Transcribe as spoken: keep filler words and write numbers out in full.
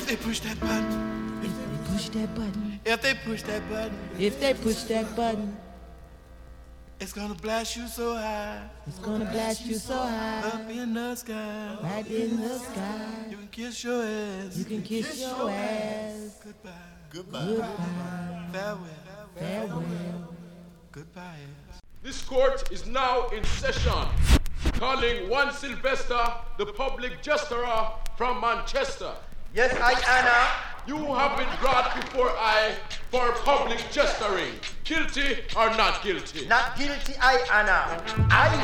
they push that button, if they push that button, if they push that button, if they push that button, it's gonna blast you so high, it's gonna blast you so high, up in the sky, right in the sky. You can kiss your ass, you can kiss your ass. Goodbye, goodbye, goodbye, farewell, farewell, goodbye. This court is now in session, calling one Sylvester, the public justice from Manchester. Yes, I, Anna. You have been brought before I for public justice. Guilty or not guilty? Not guilty, I, Anna. I